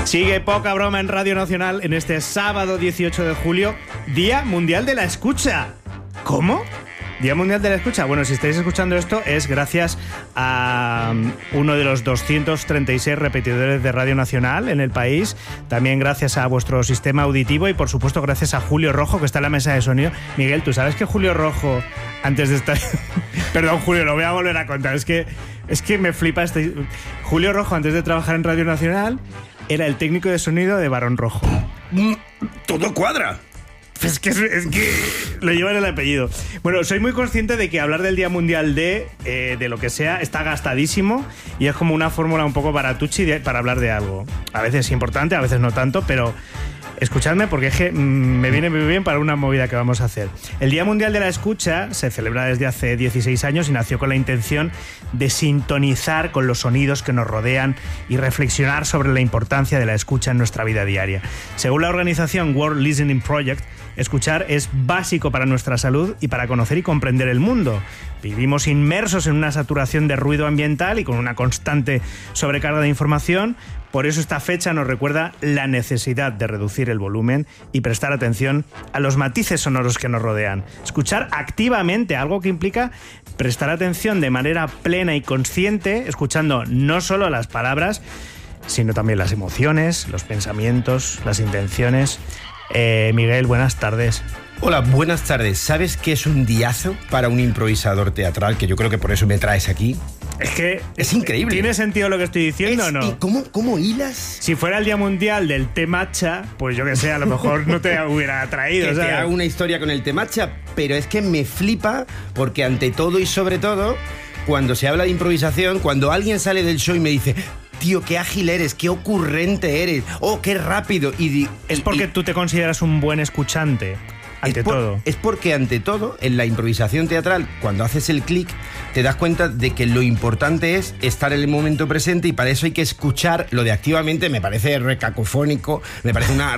Sigue Poca Broma en Radio Nacional en este sábado 18 de julio, Día Mundial de la Escucha. ¿Cómo? Día Mundial de la Escucha. Bueno, si estáis escuchando esto es gracias a uno de los 236 repetidores de Radio Nacional en el país. También gracias a vuestro sistema auditivo y, por supuesto, gracias a Julio Rojo, que está en la mesa de sonido. Miguel, ¿tú sabes que Julio Rojo, antes de estar... Perdón, Julio, lo voy a volver a contar. Es que me flipa este... Julio Rojo, antes de trabajar en Radio Nacional, era el técnico de sonido de Barón Rojo. Todo cuadra. Es que lo lleva en el apellido. Bueno, soy muy consciente de que hablar del Día Mundial de lo que sea está gastadísimo y es como una fórmula un poco baratuchi para hablar de algo. A veces es importante, a veces no tanto, pero escuchadme porque es que me viene muy bien para una movida que vamos a hacer. El Día Mundial de la Escucha se celebra desde hace 16 años y nació con la intención de sintonizar con los sonidos que nos rodean y reflexionar sobre la importancia de la escucha en nuestra vida diaria. Según la organización World Listening Project, escuchar es básico para nuestra salud y para conocer y comprender el mundo. Vivimos inmersos en una saturación de ruido ambiental y con una constante sobrecarga de información. Por eso esta fecha nos recuerda la necesidad de reducir el volumen y prestar atención a los matices sonoros que nos rodean. Escuchar activamente, algo que implica prestar atención de manera plena y consciente, escuchando no solo las palabras, sino también las emociones, los pensamientos, las intenciones. Miguel, buenas tardes. Hola, buenas tardes. ¿Sabes qué es un diazo para un improvisador teatral? Que yo creo que por eso me traes aquí. Es que es increíble. ¿Tiene sentido lo que estoy diciendo o no? ¿Y cómo hilas? Si fuera el Día Mundial del té matcha, pues yo que sé, a lo mejor no te hubiera traído. Que ¿sabes? te hago una historia con el té matcha, pero es que me flipa porque ante todo y sobre todo, cuando se habla de improvisación, cuando alguien sale del show y me dice... Tío, qué ágil eres, qué ocurrente eres, oh, qué rápido. Es porque tú te consideras un buen escuchante, ante todo. Es porque, ante todo, en la improvisación teatral, cuando haces el clic, te das cuenta de que lo importante es estar en el momento presente y para eso hay que escuchar. Lo de activamente me parece recacofónico, me parece una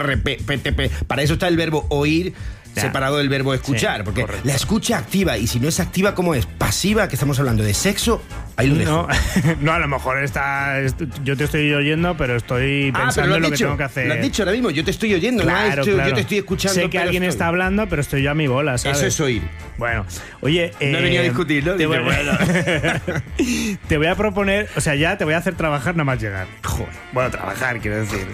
para eso está el verbo oír, separado del verbo escuchar, sí, porque correcto. La escucha activa, y si no es activa, ¿cómo es? Pasiva, que estamos hablando de sexo, ahí lo dejo. No, a lo mejor yo te estoy oyendo, pero estoy pensando en lo que tengo que hacer. Lo has dicho ahora mismo, yo te estoy oyendo, claro. Yo te estoy escuchando. Sé que alguien está hablando, pero estoy yo a mi bola, ¿sabes? Eso es oír. Bueno, oye... no he venido a discutir, ¿no? Te voy a proponer, o sea, ya te voy a hacer trabajar nada más llegar. Joder. Bueno, trabajar, quiero decir.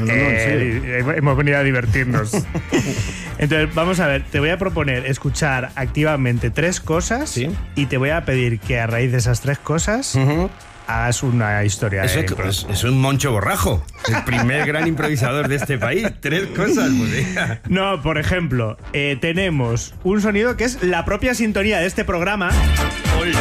No, hemos venido a divertirnos. Entonces, vamos a ver, te voy a proponer escuchar activamente 3 cosas, ¿sí? Y te voy a pedir que a raíz de esas 3 cosas hagas una historia. Eso es un Moncho Borrajo, el primer gran improvisador de este país. 3 cosas, pues. No, por ejemplo, tenemos un sonido que es la propia sintonía de este programa. Ole.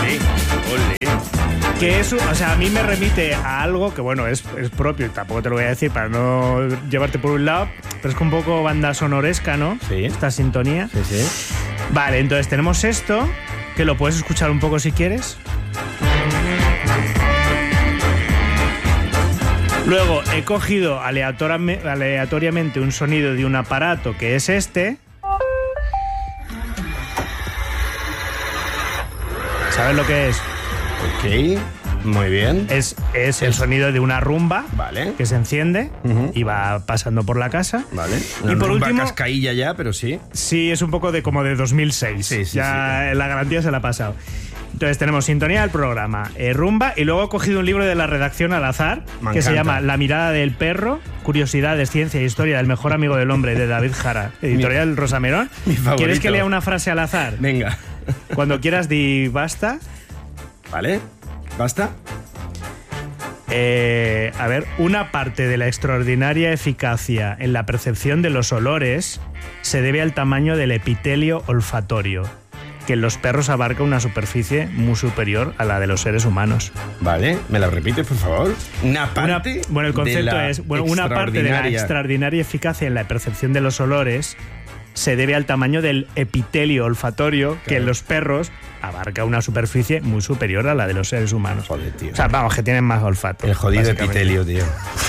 Que es, o sea, a mí me remite a algo que, bueno, es propio, y tampoco te lo voy a decir para no llevarte por un lado, pero es que un poco banda sonoresca, ¿no? Sí. Esta sintonía. Sí. Vale, entonces tenemos esto, que lo puedes escuchar un poco si quieres. Luego he cogido aleatoriamente un sonido de un aparato que es este. ¿Sabes lo que es? Ok, muy bien. Es el sonido de una rumba, vale, que se enciende y va pasando por la casa. Vale. Y por último, cascailla ya, pero sí. Sí, es un poco como de 2006. Sí, ya la garantía se la ha pasado. Entonces tenemos sintonía del programa, rumba, y luego he cogido un libro de la redacción al azar que se llama La mirada del perro, curiosidades, ciencia e historia del mejor amigo del hombre, de David Jara, editorial Rosamerón. Mi favorito. ¿Quieres que lea una frase al azar? Venga. Cuando quieras di basta. Vale, basta. A ver, una parte de la extraordinaria eficacia en la percepción de los olores se debe al tamaño del epitelio olfatorio, que en los perros abarca una superficie muy superior a la de los seres humanos. Vale, ¿me lo repites, por favor? Una parte el concepto es, una parte de la extraordinaria eficacia en la percepción de los olores se debe al tamaño del epitelio olfatorio, claro, que en los perros abarca una superficie muy superior a la de los seres humanos. Joder, tío. O sea, vamos, que tienen más olfato. El jodido epitelio, tío.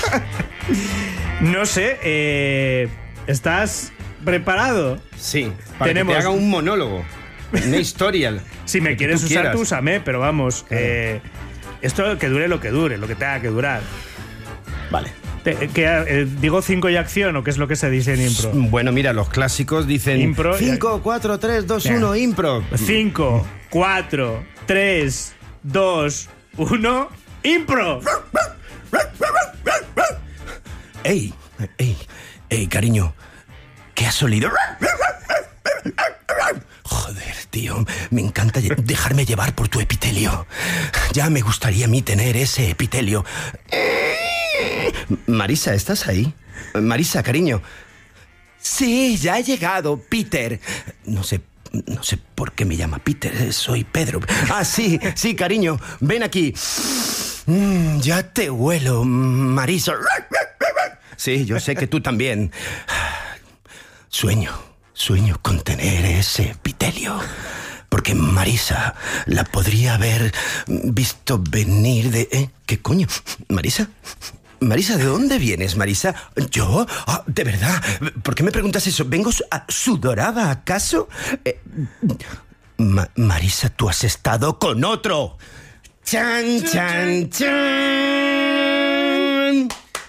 No sé, ¿estás preparado? Sí, para que te haga un monólogo, una historia. Si me quieres usar, tú úsame, pero vamos, claro. Esto que dure lo que tenga que durar. Vale. ¿Digo 5 y acción o qué es lo que se dice en impro? Bueno, mira, los clásicos dicen Impro, 5, 4, 3, 2, 1, impro. 5, 4, 3, 2, 1, impro. ¡Ey! Cariño, ¿qué has olido? Joder, tío, me encanta dejarme llevar por tu epitelio. Ya me gustaría a mí tener ese epitelio. Marisa, ¿estás ahí? Marisa, cariño. Sí, ya he llegado, Peter. No sé por qué me llama Peter, soy Pedro. Ah, sí, cariño, ven aquí. Ya te huelo, Marisa. Sí, yo sé que tú también. Sueño con tener ese epitelio. Porque Marisa la podría haber visto venir de... ¿Qué coño? ¿Marisa? Marisa, ¿de dónde vienes, Marisa? ¿Yo? ¿De verdad? ¿Por qué me preguntas eso? ¿Vengo sudorada, acaso? Marisa, tú has estado con otro. ¡Chan, chan, chan!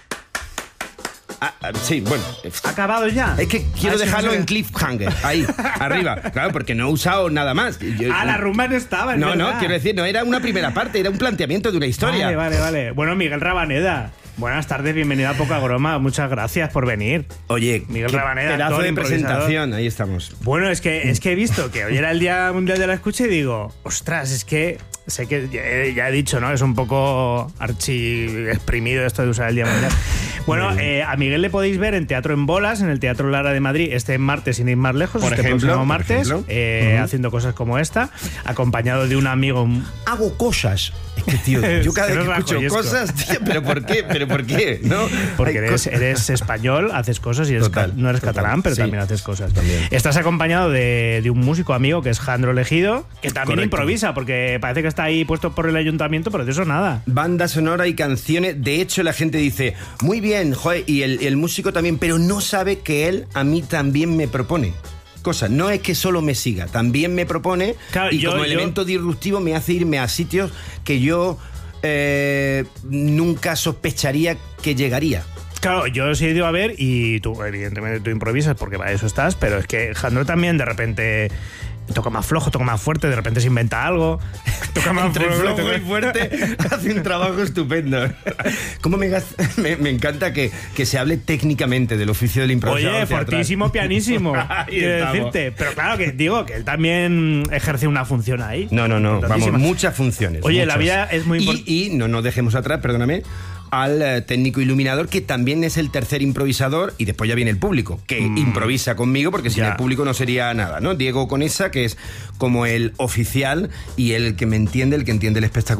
Sí, bueno. ¿Acabado ya? Es que quiero dejarlo en cliffhanger, ahí, arriba. Claro, porque no he usado nada más. La rumba no estaba, No, quiero decir, no era una primera parte, era un planteamiento de una historia. Vale. Bueno, Miguel Rabaneda, buenas tardes, bienvenido a Poca Broma. Muchas gracias por venir. Oye, Miguel Rabaneda, pedazo de presentación, ahí estamos. Bueno, es que he visto que hoy era el Día Mundial de la Escucha y digo, ostras, es que sé que ya he dicho, ¿no? Es un poco archi exprimido esto de usar el Día Mundial. Bueno, a Miguel le podéis ver en Teatro en Bolas, en el Teatro Lara de Madrid, este martes, sin ir más lejos, próximo martes, haciendo cosas como esta, acompañado de un amigo. Hago cosas. Es que, tío, yo cada vez que escucho cosas, tío, ¿pero por qué? ¿No? Porque eres español, haces cosas y no eres catalán, pero sí, también haces cosas. También. Estás acompañado de un músico amigo que es Jandro Legido, que también improvisa, porque parece que está ahí puesto por el ayuntamiento, pero de eso nada. Banda sonora y canciones. De hecho, la gente dice, muy bien, joder, y el músico también, pero no sabe que él a mí también me propone cosas. No es que solo me siga, también me propone, claro, y como elemento disruptivo me hace irme a sitios que yo nunca sospecharía que llegaría. Claro, yo os he ido a ver y tú, evidentemente, tú improvisas porque para eso estás, pero es que Jandro también de repente toca más flojo, toca más fuerte, de repente se inventa algo. Toca más flojo y fuerte, hace un trabajo estupendo. ¿Cómo me encanta que se hable técnicamente del oficio del improvisador? Oye, fortísimo, pianísimo, quiero decirte. Pero claro, que digo que él también ejerce una función ahí. No, vamos, muchas funciones. Oye, muchas. La vida es muy importante. Y no dejemos atrás, perdóname, al técnico iluminador, que también es el tercer improvisador, y después ya viene el público, que improvisa conmigo, porque sin el público no sería nada, ¿no? Diego Conesa, que es como el oficial y el que me entiende, el que entiende el espectáculo